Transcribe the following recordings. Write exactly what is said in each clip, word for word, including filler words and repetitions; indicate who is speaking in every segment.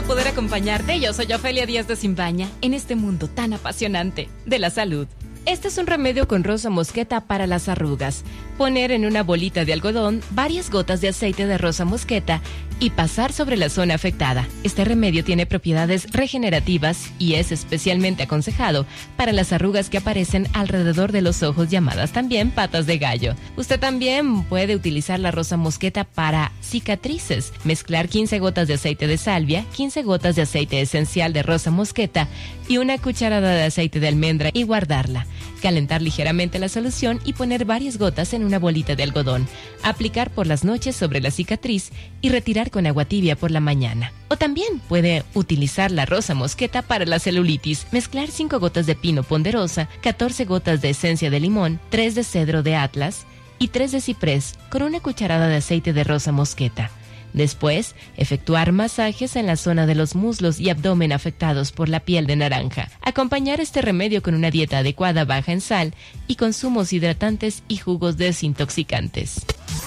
Speaker 1: poder acompañarte. Yo soy Ofelia Díaz de Simbaña en este mundo tan apasionante de la salud. Este es un remedio con rosa mosqueta para las arrugas. Poner en una bolita de algodón varias gotas de aceite de rosa mosqueta y pasar sobre la zona afectada. Este remedio tiene propiedades regenerativas y es especialmente aconsejado para las arrugas que aparecen alrededor de los ojos, llamadas también patas de gallo. Usted también puede utilizar la rosa mosqueta para cicatrices. Mezclar quince gotas de aceite de salvia, quince gotas de aceite esencial de rosa mosqueta y una cucharada de aceite de almendra y guardarla. Calentar ligeramente la solución y poner varias gotas en una bolita de algodón. Aplicar por las noches sobre la cicatriz y retirar con agua tibia por la mañana. O también puede utilizar la rosa mosqueta para la celulitis. Mezclar cinco gotas de pino ponderosa, catorce gotas de esencia de limón, tres de cedro de Atlas y tres de ciprés con una cucharada de aceite de rosa mosqueta. Después, efectuar masajes en la zona de los muslos y abdomen afectados por la piel de naranja. Acompañar este remedio con una dieta adecuada baja en sal y consumos hidratantes y jugos desintoxicantes.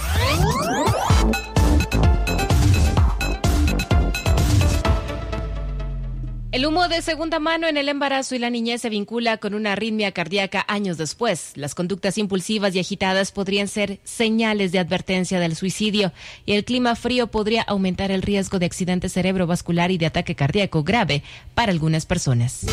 Speaker 1: El humo de segunda mano en el embarazo y la niñez se vincula con una arritmia cardíaca años después. Las conductas impulsivas y agitadas podrían ser señales de advertencia del suicidio y el clima frío podría aumentar el riesgo de accidente cerebrovascular y de ataque cardíaco grave para algunas personas.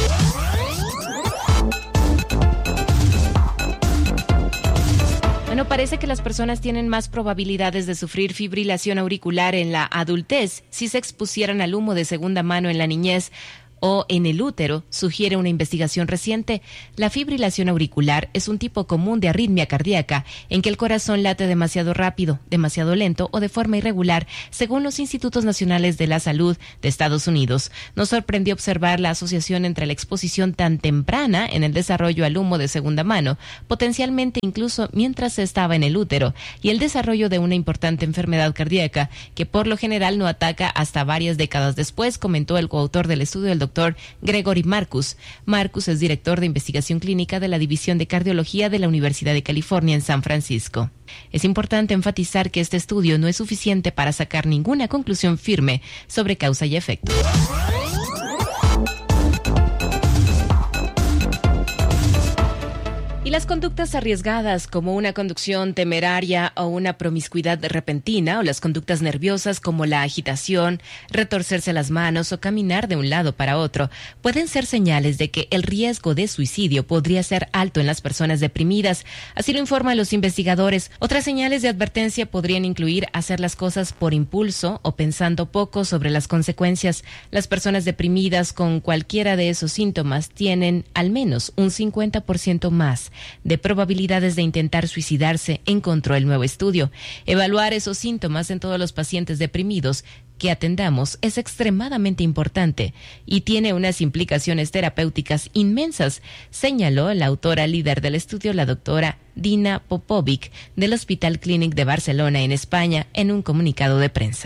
Speaker 1: Bueno, parece que las personas tienen más probabilidades de sufrir fibrilación auricular en la adultez si se expusieran al humo de segunda mano en la niñez o en el útero, sugiere una investigación reciente. La fibrilación auricular es un tipo común de arritmia cardíaca en que el corazón late demasiado rápido, demasiado lento o de forma irregular, según los Institutos Nacionales de la Salud de Estados Unidos. Nos sorprendió observar la asociación entre la exposición tan temprana en el desarrollo al humo de segunda mano, potencialmente incluso mientras se estaba en el útero, y el desarrollo de una importante enfermedad cardíaca que por lo general no ataca hasta varias décadas después, comentó el coautor del estudio, el doctor doctor Gregory Marcus. Marcus es director de investigación clínica de la División de Cardiología de la Universidad de California en San Francisco. Es importante enfatizar que este estudio no es suficiente para sacar ninguna conclusión firme sobre causa y efecto. Y las conductas arriesgadas como una conducción temeraria o una promiscuidad repentina, o las conductas nerviosas como la agitación, retorcerse las manos o caminar de un lado para otro, pueden ser señales de que el riesgo de suicidio podría ser alto en las personas deprimidas. Así lo informan los investigadores. Otras señales de advertencia podrían incluir hacer las cosas por impulso o pensando poco sobre las consecuencias. Las personas deprimidas con cualquiera de esos síntomas tienen al menos un cincuenta por ciento más de probabilidades de intentar suicidarse, encontró el nuevo estudio. Evaluar esos síntomas en todos los pacientes deprimidos que atendamos es extremadamente importante y tiene unas implicaciones terapéuticas inmensas, señaló la autora líder del estudio, la doctora Dina Popovic, del Hospital Clínic de Barcelona, en España, en un comunicado de prensa.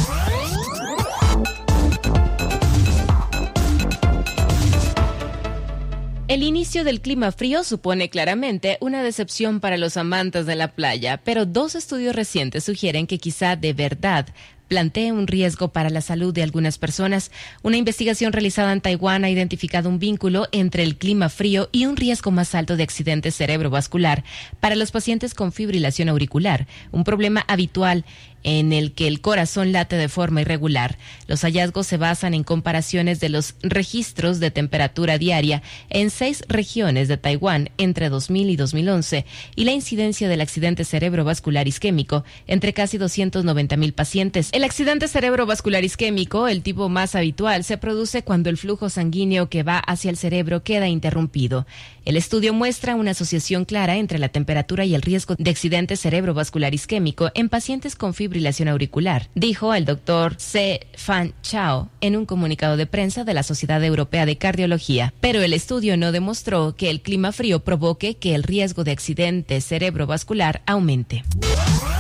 Speaker 1: El inicio del clima frío supone claramente una decepción para los amantes de la playa, pero dos estudios recientes sugieren que quizá de verdad plantea un riesgo para la salud de algunas personas. Una investigación realizada en Taiwán ha identificado un vínculo entre el clima frío y un riesgo más alto de accidente cerebrovascular para los pacientes con fibrilación auricular, un problema habitual en el que el corazón late de forma irregular. Los hallazgos se basan en comparaciones de los registros de temperatura diaria en seis regiones de Taiwán entre dos mil y dos mil once y la incidencia del accidente cerebrovascular isquémico entre casi doscientos noventa mil pacientes. El accidente cerebrovascular isquémico, el tipo más habitual, se produce cuando el flujo sanguíneo que va hacia el cerebro queda interrumpido. El estudio muestra una asociación clara entre la temperatura y el riesgo de accidente cerebrovascular isquémico en pacientes con fibrilación auricular, dijo el doctor Se Fan Chao en un comunicado de prensa de la Sociedad Europea de Cardiología. Pero el estudio no demostró que el clima frío provoque que el riesgo de accidente cerebrovascular aumente.